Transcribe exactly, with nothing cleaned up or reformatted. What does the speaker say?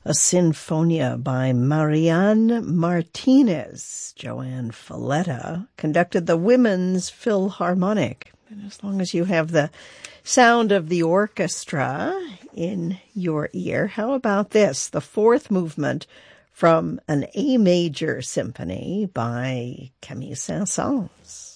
a Sinfonia by Marianne Martinez. Joanne Falletta conducted the Women's Philharmonic. And as long as you have the sound of the orchestra in your ear, how about this? The fourth movement from an A major symphony by Camille Saint-Saëns.